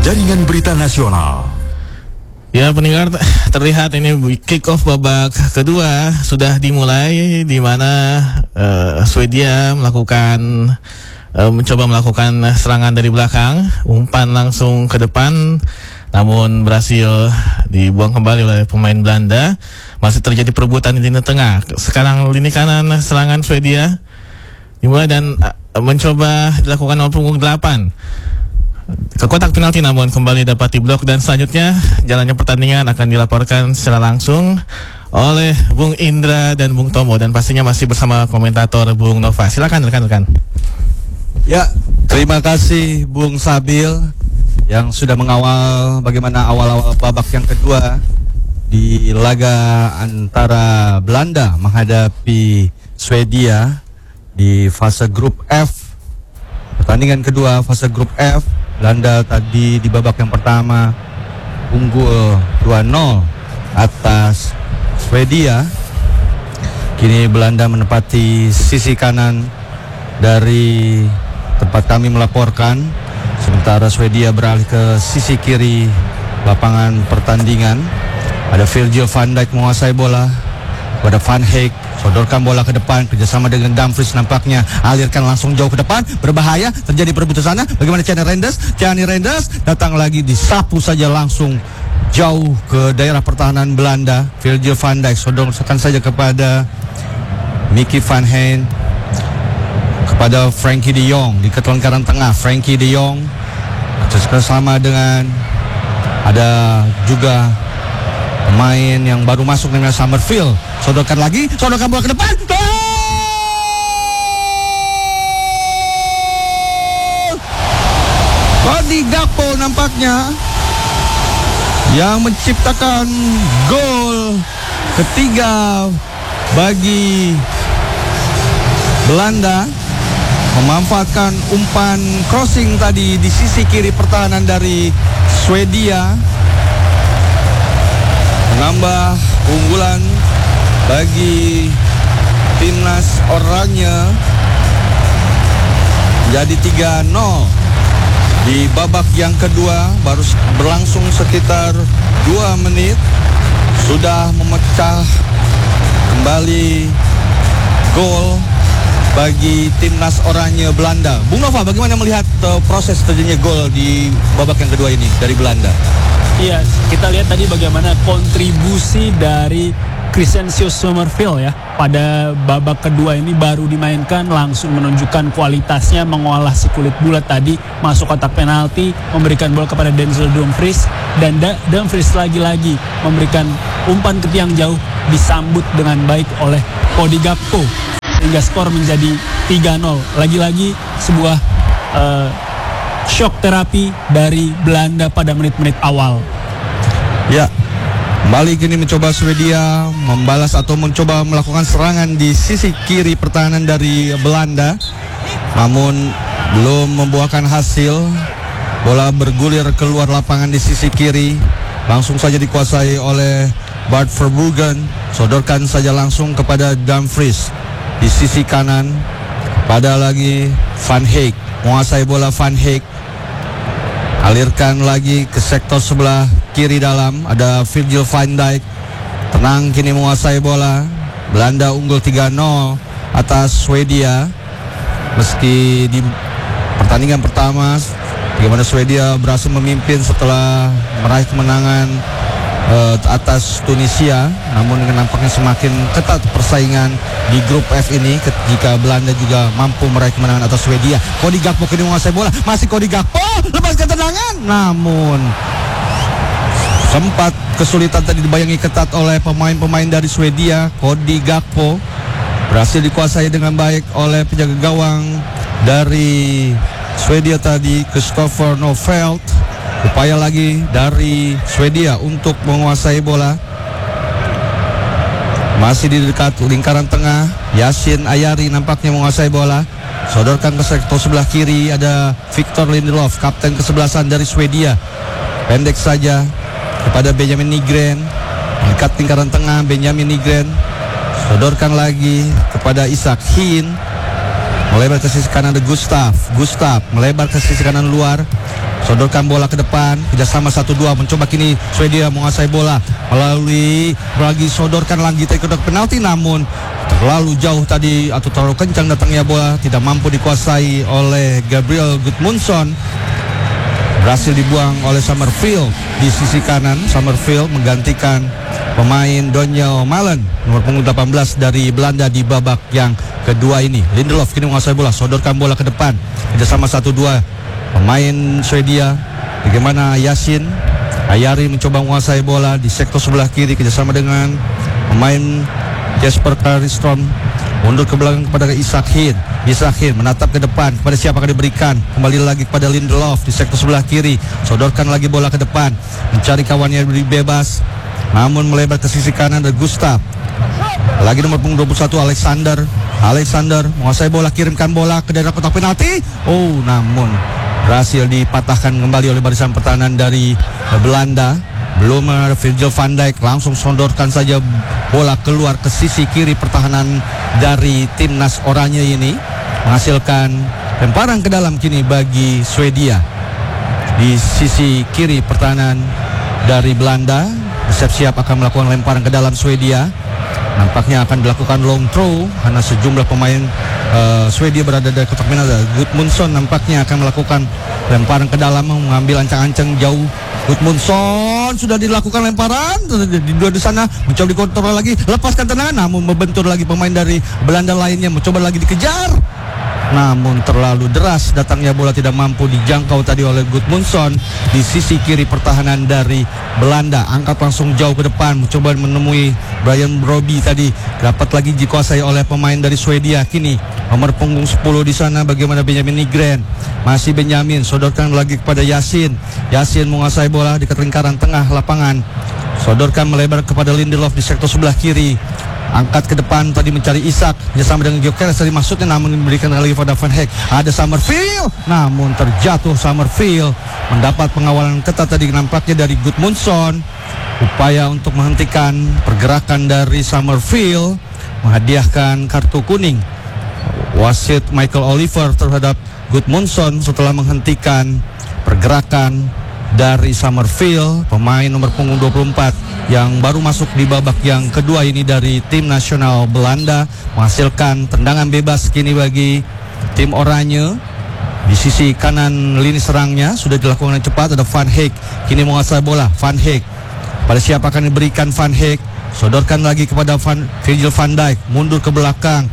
Jaringan Berita Nasional. Ya, pendengar, terlihat ini kick off babak kedua sudah dimulai, di mana Swedia mencoba melakukan serangan dari belakang, umpan langsung ke depan, namun berhasil dibuang kembali oleh pemain Belanda. Masih terjadi perebutan di lini tengah. Sekarang lini kanan serangan Swedia dimulai dan mencoba dilakukan oleh punggung 8 ke kotak penalti, namun kembali dapat diblok. Dan selanjutnya jalannya pertandingan akan dilaporkan secara langsung oleh Bung Indra dan Bung Tomo, dan pastinya masih bersama komentator Bung Nova. Silakan rekan-rekan. Ya, terima kasih Bung Sabil yang sudah mengawal bagaimana awal-awal babak yang kedua di laga antara Belanda menghadapi Swedia di fase grup F. Pertandingan kedua fase grup F, Belanda tadi di babak yang pertama unggul 2-0 atas Swedia. Kini Belanda menempati sisi kanan dari tempat kami melaporkan, sementara Swedia beralih ke sisi kiri lapangan pertandingan. Ada Virgil van Dijk menguasai bola kepada Van Heek, sodorkan bola ke depan, kerjasama dengan Dumfries nampaknya, alirkan langsung jauh ke depan, berbahaya, terjadi perebutan sana. Bagaimana Gianni Reinders datang lagi, disapu saja langsung jauh ke daerah pertahanan Belanda. Virgil van Dijk sodorkan saja kepada Mickey van Hein, kepada Frankie de Jong di kelengkaran tengah. Frankie de Jong bersama dengan ada juga pemain yang baru masuk dengan Summerfield, sodorkan bola ke depan. Cody Gakpo nampaknya yang menciptakan gol ketiga bagi Belanda, memanfaatkan umpan crossing tadi di sisi kiri pertahanan dari Swedia, menambah keunggulan bagi timnas oranye menjadi 3-0 di babak yang kedua. Baru berlangsung sekitar 2 menit sudah memecah kembali gol bagi timnas oranye Belanda. Bung Nova, bagaimana melihat proses terjadinya gol di babak yang kedua ini dari Belanda? Iya, kita lihat tadi bagaimana kontribusi dari Crescencio Summerfield ya. Pada babak kedua ini baru dimainkan, langsung menunjukkan kualitasnya, mengolah si kulit bulat tadi, masuk kotak penalti, memberikan bola kepada Denzel Dumfries, dan Dumfries lagi-lagi memberikan umpan ke tiang jauh, disambut dengan baik oleh Cody Gakpo, hingga skor menjadi 3-0. Lagi-lagi sebuah shock terapi dari Belanda pada menit-menit awal. Ya, kembali kini mencoba Swedia membalas atau mencoba melakukan serangan di sisi kiri pertahanan dari Belanda, namun belum membuahkan hasil. Bola bergulir keluar lapangan di sisi kiri, langsung saja dikuasai oleh Bart Verbruggen, sodorkan saja langsung kepada Dumfries di sisi kanan. Pada lagi Van Heek, menguasai bola Van Heek, alirkan lagi ke sektor sebelah kiri dalam, ada Virgil van Dijk, tenang kini menguasai bola. Belanda unggul 3-0 atas Swedia. Meski di pertandingan pertama bagaimana Swedia berhasil memimpin setelah meraih kemenangan atas Tunisia, namun nampaknya semakin ketat persaingan di grup F ini jika Belanda juga mampu meraih kemenangan atas Swedia. Cody Gakpo kini menguasai bola, masih Cody Gakpo, lepaskan tendangan, namun sempat kesulitan tadi dibayangi ketat oleh pemain-pemain dari Swedia. Cody Gakpo berhasil dikuasai dengan baik oleh penjaga gawang dari Swedia tadi, Christopher Noveld. Upaya lagi dari Swedia untuk menguasai bola. Masih di dekat lingkaran tengah, Yasin Ayari nampaknya menguasai bola. Sodorkan ke sektor sebelah kiri, ada Victor Lindelof, kapten kesebelasan dari Swedia. Pendek saja kepada Benjamin Nygren, dekat lingkaran tengah Benjamin Nygren. Sodorkan lagi kepada Isaac Hien, melebar ke sisi kanan ada Gustav melebar ke sisi kanan luar. Sodorkan bola ke depan, kerjasama 1-2, mencoba kini Swedia menguasai bola melalui lagi sodorkan lagi ke kotak penalti, namun terlalu jauh tadi atau terlalu kencang datangnya bola, tidak mampu dikuasai oleh Gabriel Gudmundsson. Berhasil dibuang oleh Summerfield di sisi kanan. Summerfield menggantikan pemain Daniel Malen, nomor punggung 18 dari Belanda di babak yang kedua ini. Lindelof kini menguasai bola, sodorkan bola ke depan, kerjasama 1-2. Pemain Swedia, bagaimana Yasin Ayari mencoba menguasai bola di sektor sebelah kiri, kerjasama dengan pemain Jesper Karlström, mundur ke belakang kepada Isak Hin. Isak Hin menatap ke depan, kepada siapa akan diberikan, kembali lagi kepada Lindelof di sektor sebelah kiri, sodorkan lagi bola ke depan, mencari kawannya bebas, namun melebar ke sisi kanan ada Gustav. Lagi nomor punggung 21 Alexander menguasai bola, kirimkan bola ke daerah kotak penalti. Namun berhasil dipatahkan kembali oleh barisan pertahanan dari Belanda. Belum Virgil van Dijk langsung sodorkan saja bola keluar ke sisi kiri pertahanan dari timnas oranye ini, menghasilkan lemparan ke dalam kini bagi Swedia. Di sisi kiri pertahanan dari Belanda bersiap-siap akan melakukan lemparan ke dalam Swedia. Nampaknya akan dilakukan long throw karena sejumlah pemain Swedia berada di kotak penalti. Gudmundsson nampaknya akan melakukan lemparan ke dalam, mengambil ancang-ancang jauh. Gudmundsson sudah dilakukan lemparan di dua di sana, mencoba dikontrol lagi, lepaskan tendangan, namun membentur lagi pemain dari Belanda lainnya, mencoba lagi dikejar, namun terlalu deras datangnya bola, tidak mampu dijangkau tadi oleh Gudmundsson di sisi kiri pertahanan dari Belanda. Angkat langsung jauh ke depan, mencoba menemui Brian Brobby tadi, dapat lagi dikuasai oleh pemain dari Swedia. Kini nomor punggung 10 di sana, bagaimana Benjamin Nygren, masih Benjamin, sodorkan lagi kepada Yasin menguasai bola di lingkaran tengah lapangan, sodorkan melebar kepada Lindelof di sektor sebelah kiri. Angkat ke depan tadi mencari Isak, bersama dengan Gyökeres tadi maksudnya, namun diberikan lagi pada Van Hek. Ada Summerfield, namun terjatuh. Summerfield mendapat pengawalan ketat tadi nampaknya dari Gudmundsson. Upaya untuk menghentikan pergerakan dari Summerfield, menghadiahkan kartu kuning wasit Michael Oliver terhadap Gudmundsson setelah menghentikan pergerakan dari Summerfield, pemain nomor punggung 24 yang baru masuk di babak yang kedua ini dari tim nasional Belanda, menghasilkan tendangan bebas kini bagi tim oranye. Di sisi kanan lini serangnya sudah dilakukan cepat, ada Van Hek kini menguasai bola. Van Hek, pada siapa akan diberikan Van Hek, sodorkan lagi kepada Virgil van Dijk, mundur ke belakang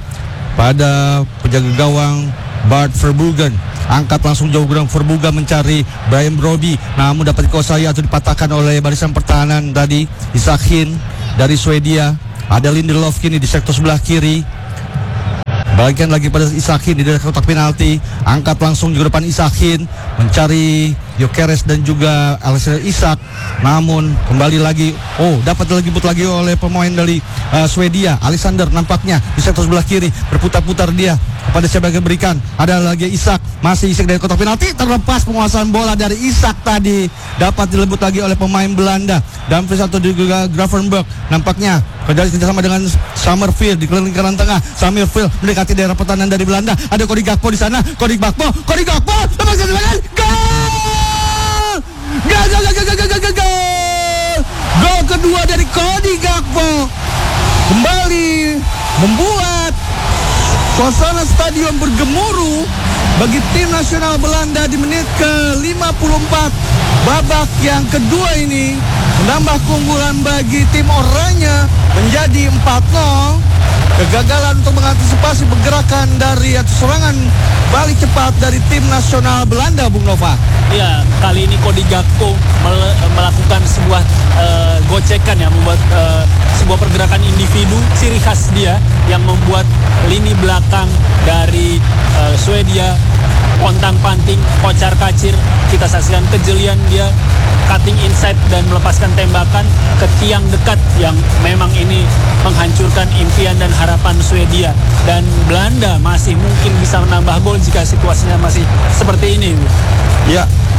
pada penjaga gawang Bart Verbruggen. Angkat langsung jauh gedang Verbruggen mencari Brian Brobby, namun dapat dikuasai atau dipatahkan oleh barisan pertahanan tadi Isak Hin dari Swedia. Ada Lindelof kini di sektor sebelah kiri, bagian lagi pada Isak Hin di daerah kotak penalti. Angkat langsung juga depan Isak Hin mencari Gyökeres dan juga Alexander Isak, namun kembali lagi dapat dilebut lagi oleh pemain dari Swedia. Alexander nampaknya di sektor sebelah kiri, berputar-putar dia kepada siapa yang berikan, ada lagi Isak, masih Isak dari kotak penalti, terlepas penguasaan bola dari Isak tadi, dapat dilebut lagi oleh pemain Belanda. Dumfries atau juga Gravenberch nampaknya kerjasama dengan Summerfield di lingkaran tengah. Summerfield mendekati daerah pertahanan dari Belanda, ada Cody Gakpo di sana. Cody Gakpo, lepaskan serangan, gol kedua dari Cody Gakpo kembali membuat suasana stadion bergemuruh bagi tim nasional Belanda di menit ke-54 babak yang kedua ini, menambah keunggulan bagi tim oranye menjadi 4-0. Kegagalan untuk mengantisipasi pergerakan dari serangan balik cepat dari tim nasional Belanda, Bung Nova. Ya, kali ini Cody Gakpo melakukan sebuah gocekan ya, membuat sebuah pergerakan individu ciri khas dia yang membuat lini belakang dari Swedia pontang-panting, kocar-kacir. Kita saksikan kejelian dia cutting inside dan melepaskan tembakan ke tiang dekat yang memang ini menghancurkan impian dan harapan Swedia. Dan Belanda masih mungkin bisa menambah gol jika situasinya masih seperti ini. Ya,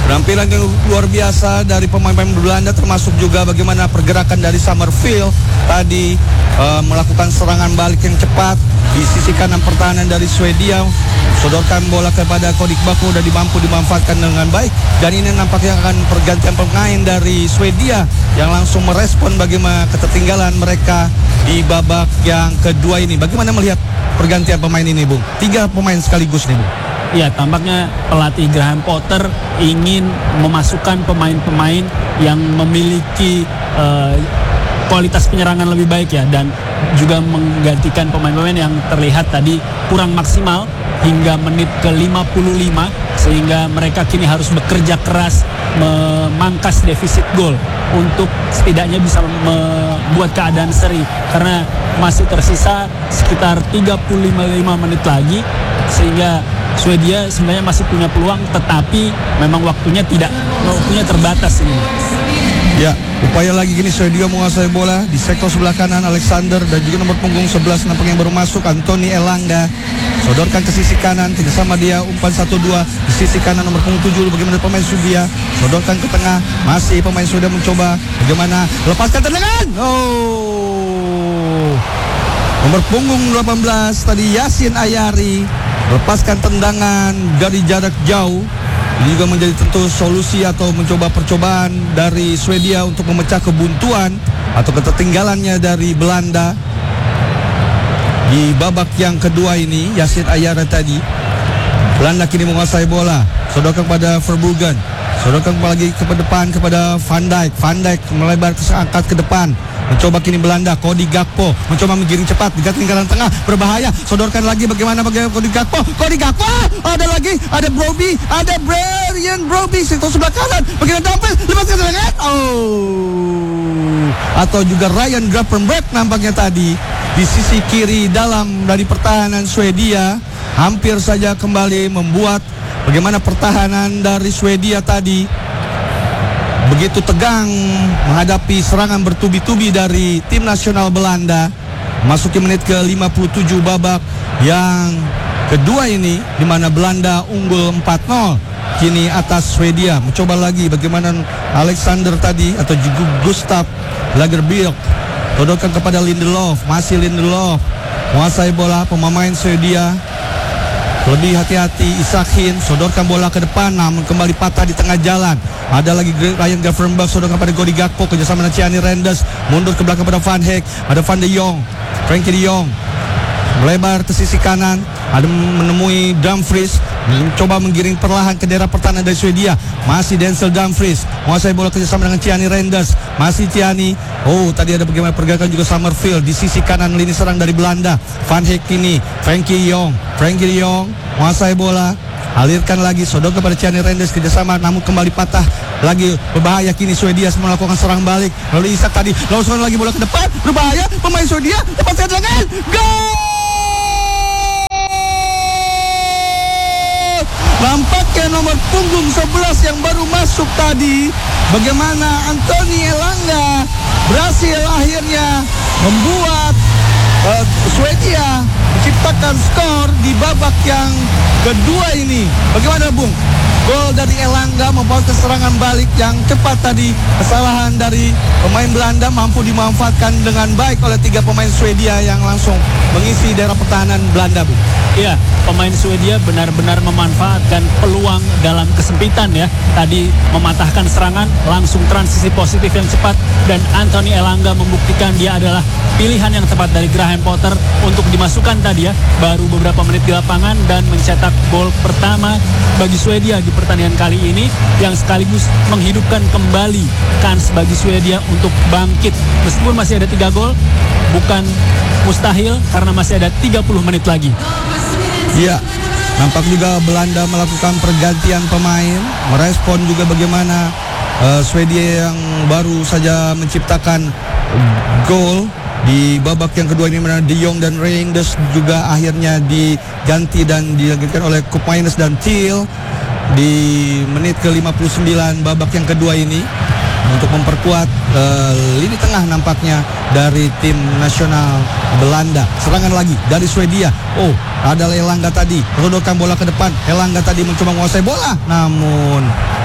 Penampilan yang luar biasa dari pemain-pemain Belanda, termasuk juga bagaimana pergerakan dari Summerfield tadi melakukan serangan balik yang cepat di sisi kanan pertahanan dari Swedia. Sodorkan bola kepada Cody Gakpo dan mampu dimanfaatkan dengan baik. Dan ini nampaknya akan pergantian pemain dari Swedia yang langsung merespon bagaimana ketertinggalan mereka di babak yang kedua ini. Bagaimana melihat pergantian pemain ini, Bung? 3 pemain sekaligus nih, Bung. Ya, tampaknya pelatih Graham Potter ingin memasukkan pemain-pemain yang memiliki kualitas penyerangan lebih baik ya, dan juga menggantikan pemain-pemain yang terlihat tadi kurang maksimal hingga menit ke-55, sehingga mereka kini harus bekerja keras memangkas defisit gol untuk setidaknya bisa membuat keadaan seri, karena masih tersisa sekitar 35 menit lagi, sehingga Swedia sebenarnya masih punya peluang, tetapi memang waktunya terbatas ini. Ya, upaya lagi gini Swedia menguasai bola di sektor sebelah kanan. Alexander dan juga nomor punggung 11 nampaknya yang baru masuk, Anthony Elanga. Sodorkan ke sisi kanan, kerjasama dia umpan 1-2 di sisi kanan nomor punggung 7. Bagaimana pemain Swedia? Sodorkan ke tengah, masih pemain Swedia mencoba bagaimana lepaskan tendangan. Nomor punggung 18 tadi Yasin Ayari lepaskan tendangan dari jarak jauh. Ini juga menjadi tentu solusi atau percobaan dari Swedia untuk memecah kebuntuan atau ketertinggalannya dari Belanda di babak yang kedua ini. Yasin Ayari tadi. Belanda kini menguasai bola. Sodorkan kepada Verbruggen. Sodorkan lagi ke depan kepada Van Dijk. Van Dijk melebar angkat ke depan. Mencoba kini Belanda, Cody Gakpo mencoba menggiring cepat di tinggalan tengah, berbahaya. Sodorkan lagi bagaimana Cody Gakpo. Ada lagi, ada Brobbey, ada Brian Brobbey sektor sebelah kanan. Bagaimana Dumfries lepaskan tendangan. Atau juga Ryan Gravenberch nampaknya tadi di sisi kiri dalam dari pertahanan Swedia hampir saja kembali membuat bagaimana pertahanan dari Swedia tadi begitu tegang menghadapi serangan bertubi-tubi dari tim nasional Belanda. Masuki menit ke-57 babak yang kedua ini, di mana Belanda unggul 4-0 kini atas Swedia. Mencoba lagi bagaimana Alexander tadi atau Gustav Lagerbielke. Sodorkan kepada Lindelof, masih Lindelof menguasai bola. Pemain Swedia lebih hati-hati. Isakin sodorkan bola ke depan, namun kembali patah di tengah jalan. Ada lagi Ryan Gravenberch, sodorkan pada Cody Gakpo kerjasama dengan Thierry Renders, mundur ke belakang pada Van Heek. Ada Van de Jong, Frenkie de Jong melebar ke sisi kanan, ada menemui Dumfries, mencoba menggiring perlahan ke daerah pertahanan dari Swedia. Masih Denzel Dumfries menguasai bola kerjasama dengan Thierry Renders, masih Thierry. Tadi ada bagaimana pergerakan juga Summerfield di sisi kanan lini serang dari Belanda. Van Heek ini, Frenkie de Jong menguasai bola, alirkan lagi, sodok kepada Thierry Renders kerjasama, namun kembali patah lagi. Berbahaya kini Swedia melakukan serang balik. Lalu Isak tadi langsung lagi bola ke depan, berbahaya pemain Swedia, lepaskan tendangan, gol! Nampaknya nomor punggung 11 yang baru masuk tadi, bagaimana Anthony Elanga berhasil akhirnya membuat Swedia menciptakan skor di babak yang kedua ini. Bagaimana, Bung? Gol dari Elanga membawa serangan balik yang cepat tadi. Kesalahan dari pemain Belanda mampu dimanfaatkan dengan baik oleh 3 pemain Swedia yang langsung mengisi daerah pertahanan Belanda, Bung. Iya, pemain Swedia benar-benar memanfaatkan peluang dalam kesempitan ya. Tadi mematahkan serangan, langsung transisi positif yang cepat, dan Anthony Elanga membuktikan dia adalah pilihan yang tepat dari Graham Potter untuk dimasukkan tadi ya, baru beberapa menit di lapangan, dan mencetak gol pertama bagi Swedia di pertandingan kali ini, yang sekaligus menghidupkan kembali kans bagi Swedia untuk bangkit. Meskipun masih ada 3 gol, bukan mustahil karena masih ada 30 menit lagi. Iya, nampak juga Belanda melakukan pergantian pemain, merespon juga bagaimana Swedia yang baru saja menciptakan gol di babak yang kedua ini, mana De Jong dan Reinders juga akhirnya diganti dan dilanjutkan oleh Koopmeiners dan Thiel di menit ke-59 babak yang kedua ini untuk memperkuat lini tengah nampaknya dari tim nasional Belanda. Serangan lagi dari Swedia. Ada Elanga tadi, rodokkan bola ke depan. Elanga tadi mencoba menguasai bola, namun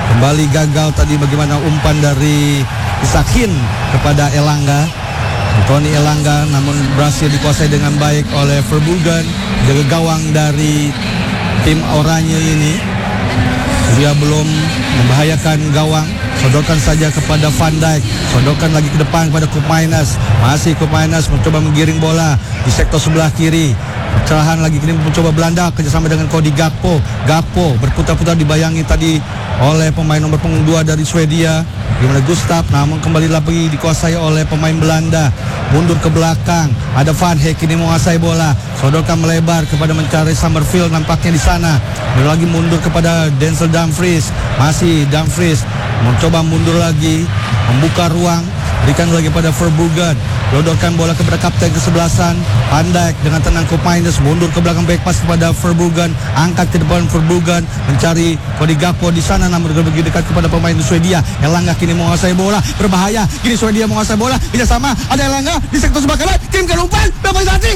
Kembali gagal tadi bagaimana umpan dari Isakin kepada Elanga. Anthony Elanga namun berhasil dikuasai dengan baik oleh Verbruggen, jaga gawang dari tim Oranye ini. Dia belum membahayakan gawang. Sodorkan saja kepada Van Dijk. Sodorkan lagi ke depan kepada Koopmeiners. Masih Koopmeiners mencoba menggiring bola di sektor sebelah kiri. Pencerahan lagi kini mencoba Belanda kerjasama dengan Cody Gakpo. Gakpo berputar-putar dibayangi tadi oleh pemain nomor punggung 2 dari Swedia, gimana Gustav, namun kembali lagi dikuasai oleh pemain Belanda. Mundur ke belakang, ada Van Heek ini menguasai bola, sodorkan melebar kepada mencari Summerfield nampaknya di sana. Lagi mundur kepada Denzel Dumfries, masih Dumfries mencoba mundur lagi, membuka ruang, berikan lagi pada Verbruggen. Lodorkan bola kepada kapten kesebelasan Van Dijk dengan tenang Koopmeiners mundur ke belakang back pass kepada Verbruggen, angkat ke depan Verbruggen mencari Cody Gakpo di sana namun lebih dekat kepada pemain Swedia. Elanga kini menguasai bola, berbahaya. Kini Swedia menguasai bola, bisa sama ada Elanga di sektor sebelah kanan, kirimkan umpan, normalisasi.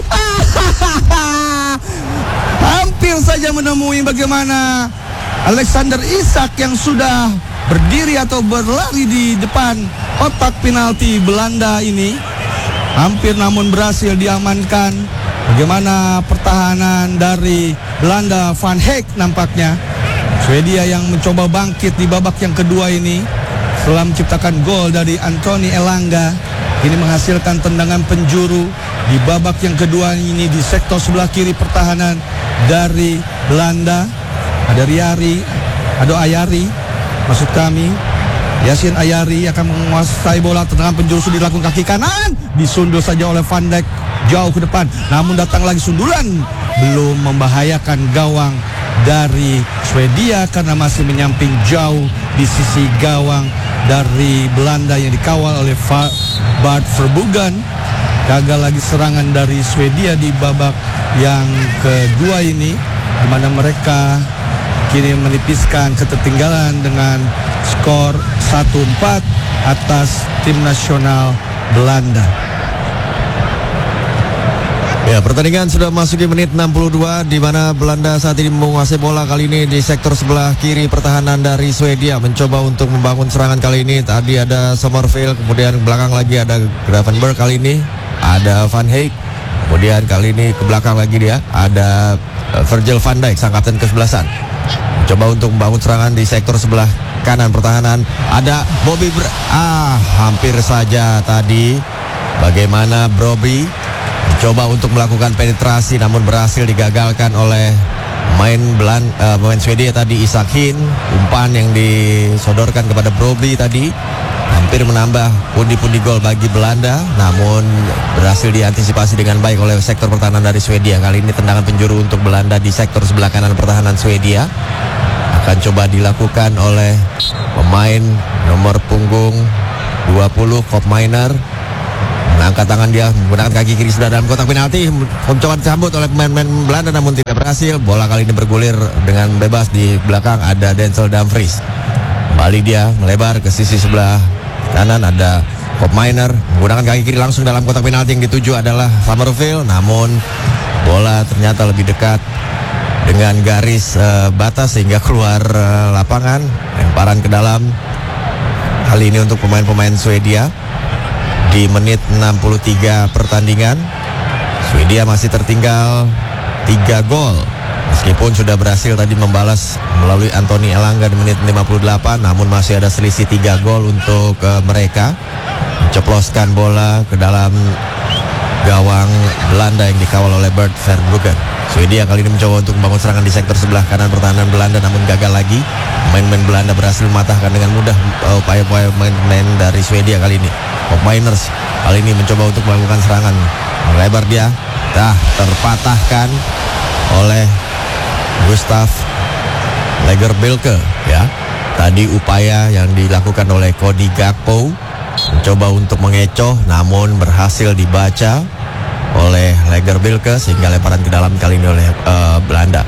Hampir saja menemui bagaimana Alexander Isak yang sudah berdiri atau berlari di depan kotak penalti Belanda ini. Hampir namun berhasil diamankan. Bagaimana pertahanan dari Belanda, Van Heek nampaknya. Swedia yang mencoba bangkit di babak yang kedua ini setelah menciptakan gol dari Anthony Elanga. Ini menghasilkan tendangan penjuru di babak yang kedua ini di sektor sebelah kiri pertahanan dari Belanda. Ada Ayari, maksud kami Yasin Ayari akan menguasai bola, tendangan penjuru sudah dilakukan kaki kanan, disundul saja oleh Van Dijk jauh ke depan, namun datang lagi sundulan, belum membahayakan gawang dari Swedia karena masih menyamping jauh di sisi gawang dari Belanda yang dikawal oleh Bart Verbruggen. Gagal lagi serangan dari Swedia di babak yang kedua ini, di mana mereka kini menipiskan ketertinggalan dengan skor 1-4 atas tim nasional Belanda. Ya, pertandingan sudah masuki menit 62 di mana Belanda saat ini menguasai bola kali ini di sektor sebelah kiri pertahanan dari Swedia, mencoba untuk membangun serangan kali ini. Tadi ada Summerfield, kemudian belakang lagi ada Gravenberch, kali ini ada Van Heek, kemudian kali ini ke belakang lagi dia ada Virgil van Dijk sang kapten kesebelasan. Coba untuk membangun serangan di sektor sebelah kanan pertahanan. Ada Bobby hampir saja tadi bagaimana Brobbey mencoba untuk melakukan penetrasi namun berhasil digagalkan oleh pemain Swedia tadi, Isak Hin. Umpan yang disodorkan kepada Brobbey tadi hampir menambah pundi-pundi gol bagi Belanda, namun berhasil diantisipasi dengan baik oleh sektor pertahanan dari Swedia. Kali ini tendangan penjuru untuk Belanda di sektor sebelah kanan pertahanan Swedia akan coba dilakukan oleh pemain nomor punggung 20 Koopmeiners. Mengangkat tangan dia, menggunakan kaki kiri sudah dalam kotak penalti, mencoba disambut oleh pemain-pemain Belanda namun tidak berhasil. Bola kali ini bergulir dengan bebas, di belakang ada Denzel Dumfries. Kembali dia melebar ke sisi sebelah kanan, ada Koopmeiners menggunakan kaki kiri langsung dalam kotak penalti. Yang dituju adalah Summerfield, namun bola ternyata lebih dekat dengan garis batas sehingga keluar lapangan. Lemparan ke dalam kali ini untuk pemain-pemain Swedia. Di menit 63 pertandingan, Swedia masih tertinggal 3 gol. Meskipun sudah berhasil tadi membalas melalui Anthony Elanga di menit 58, namun masih ada selisih 3 gol untuk mereka. Menceploskan bola ke dalam gawang Belanda yang dikawal oleh Bart Verbruggen. Swedia kali ini mencoba untuk membangun serangan di sektor sebelah kanan pertahanan Belanda, namun gagal lagi. Pemain-pemain Belanda berhasil mematahkan dengan mudah upaya-upaya pemain dari Swedia kali ini. Koopmeiners kali ini mencoba untuk melakukan serangan, melebar dia, terpatahkan oleh Gustav Lagerbielke. Ya, tadi upaya yang dilakukan oleh Cody Gakpo mencoba untuk mengecoh, namun berhasil dibaca oleh Lagerbielke sehingga lemparan ke dalam kali ini oleh Belanda.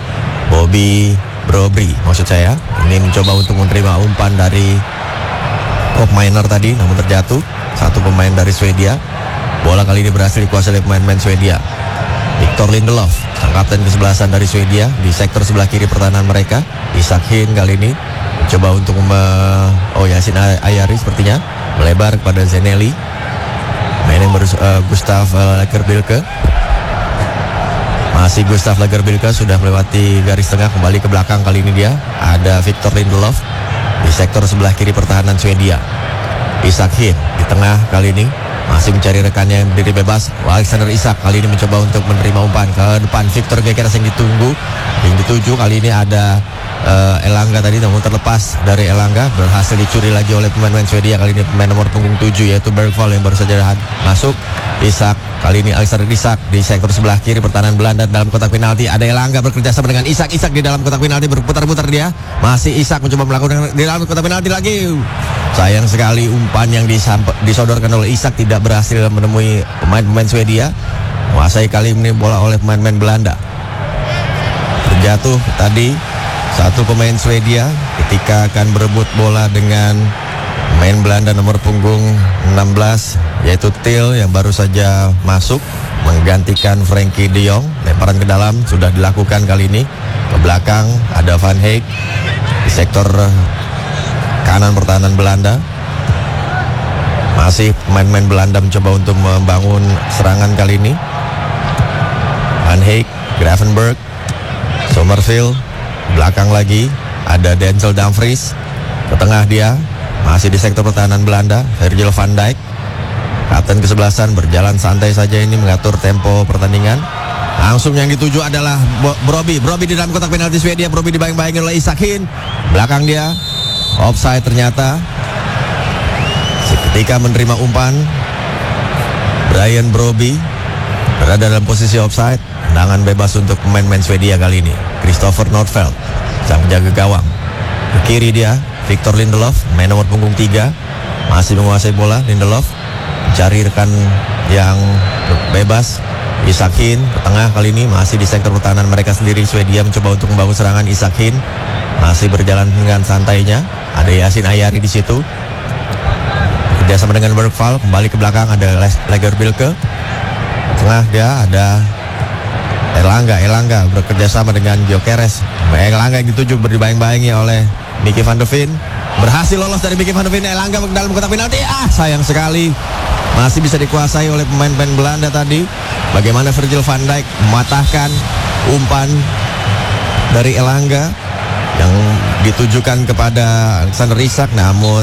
Brobbey maksud saya ini mencoba untuk menerima umpan dari Koopmeiners tadi, namun terjatuh. Satu pemain dari Swedia. Bola kali ini berhasil dikuasai oleh pemain-pemain Swedia. Victor Lindelof, sang kapten kesebelasan dari Swedia di sektor sebelah kiri pertahanan mereka. Isak Hin kali ini Coba untuk Yasin Ayari sepertinya melebar kepada Zeneli. Main yang baru Gustav Lagerbilke. Masih Gustav Lagerbilke sudah melewati garis tengah, kembali ke belakang. Kali ini dia ada Victor Lindelof di sektor sebelah kiri pertahanan Swedia. Isak Hin di tengah kali ini masih mencari rekannya yang berdiri bebas. Alexander Isak kali ini mencoba untuk menerima umpan ke depan. Victor Gyökeres yang ditunggu, yang dituju. Kali ini ada Elanga tadi, namun terlepas dari Elanga, berhasil dicuri lagi oleh pemain-pemain Swedia. Kali ini pemain nomor punggung 7 yaitu Bergvall yang baru saja masuk. Isak, kali ini Alexander Isak di sektor sebelah kiri pertahanan Belanda dalam kotak penalti. Ada Elanga bekerja sama dengan Isak. Isak di dalam kotak penalti, berputar-putar dia. Masih Isak mencoba melakukan di dalam kotak penalti lagi. Sayang sekali umpan yang disodorkan oleh Isak tidak berhasil menemui pemain-pemain Swedia. Menguasai kali ini bola oleh pemain-pemain Belanda. Terjatuh tadi satu pemain Swedia ketika akan berebut bola dengan pemain Belanda nomor punggung 16 yaitu Til yang baru saja masuk menggantikan Frenkie de Jong. Lemparan ke dalam sudah dilakukan kali ini. Ke belakang ada Van Heek di sektor kanan pertahanan Belanda. Masih pemain-pemain Belanda mencoba untuk membangun serangan kali ini. Van Heek, Gravenberch, Somerville. Belakang lagi ada Denzel Dumfries. Ke tengah dia masih di sektor pertahanan Belanda, Virgil van Dijk. Kapten kesebelasan berjalan santai saja ini mengatur tempo pertandingan. Langsung yang dituju adalah Brobbey di dalam kotak penalti Swedia. Brobbey dibayang-bayangin oleh Isak Hin. Belakang dia offside ternyata. Ketika menerima umpan, Brian Brobbey berada dalam posisi offside. Tendangan bebas untuk pemain-pemain Swedia kali ini. Christopher Nordfeldt, sang penjaga gawang. Ke kiri dia, Victor Lindelof, main nomor punggung 3. Masih menguasai bola, Lindelof. Cari rekan yang bebas. Isak Hin, ke tengah kali ini masih di sektor pertahanan mereka sendiri. Swedia mencoba untuk membangun serangan. Isak Hin masih berjalan dengan santainya. Ada Yasin Ayari di situ. Kerjasama dengan Bergvall, kembali ke belakang ada Lagerbilke. Tengah dia ada Elanga bekerja sama dengan Gyökeres. Elanga yang dituju dibayang-bayangi oleh Mickey van de Ven. Berhasil lolos dari Mickey van de Ven. Elanga dalam kotak penalti. Sayang sekali. Masih bisa dikuasai oleh pemain-pemain Belanda tadi. Bagaimana Virgil van Dijk mematahkan umpan dari Elanga yang ditujukan kepada Alexander Isak, namun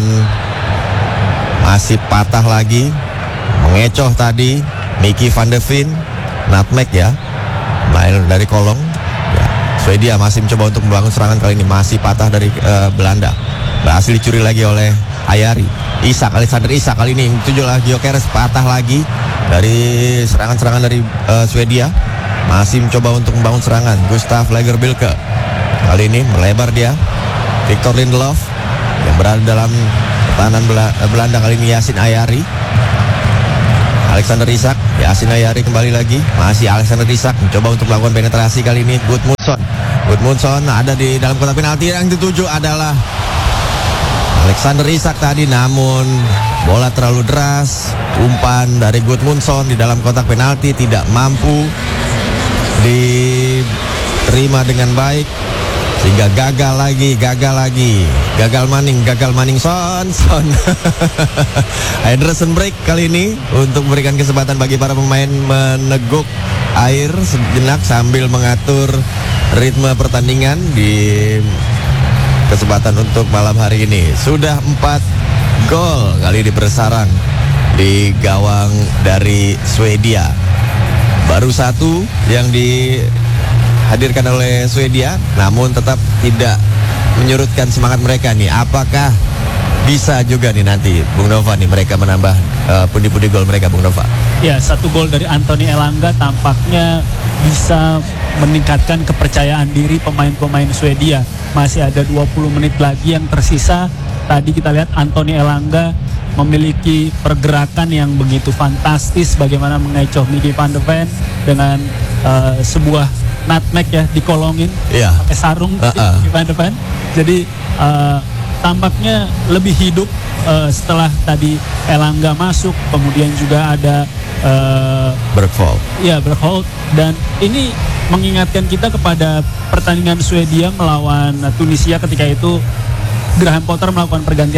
masih patah lagi. Mengecoh tadi Mickey van de Ven. Nutmeg ya. Main dari kolong ya. Swedia masih mencoba untuk membangun serangan, kali ini masih patah dari Belanda. Berhasil dicuri lagi oleh Ayari. Alexander Isak kali ini tujuh lagi. Gyökeres patah lagi dari serangan-serangan dari Swedia. Masih mencoba untuk membangun serangan. Gustav Lagerbilke kali ini melebar dia. Victor Lindelof yang berada dalam pertahanan Belanda kali ini. Yasin Ayari, Alexander Isak, Yasin Ayari kembali lagi. Masih Alexander Isak mencoba untuk melakukan penetrasi kali ini. Gudmundsson ada di dalam kotak penalti. Yang dituju adalah Alexander Isak tadi, namun bola terlalu deras. Umpan dari Gudmundsson di dalam kotak penalti tidak mampu diterima dengan baik, sehingga gagal lagi. Gagal maning Son. Henderson break kali ini untuk memberikan kesempatan bagi para pemain meneguk air sejenak sambil mengatur ritme pertandingan di kesempatan untuk malam hari ini. Sudah 4 gol kali ini bersarang di gawang dari Swedia. Baru 1 yang dihadirkan oleh Swedia, namun tetap tidak menyurutkan semangat mereka nih. Apakah bisa juga nih nanti Bung Nova nih mereka menambah pundi-pundi gol mereka, Bung Nova? Ya, 1 gol dari Anthony Elanga tampaknya bisa meningkatkan kepercayaan diri pemain-pemain Swedia. Masih ada 20 menit lagi yang tersisa. Tadi kita lihat Anthony Elanga memiliki pergerakan yang begitu fantastis, bagaimana mengecoh Mickey van de Ven dengan sebuah nutmeg ya, dikolongin pakai sarung Mickey van de Ven. Jadi tampaknya lebih hidup setelah tadi Elanga masuk, kemudian juga ada Bergvall. Ya, Bergvall. Dan ini mengingatkan kita kepada pertandingan Swedia melawan Tunisia ketika itu Graham Potter melakukan pergantian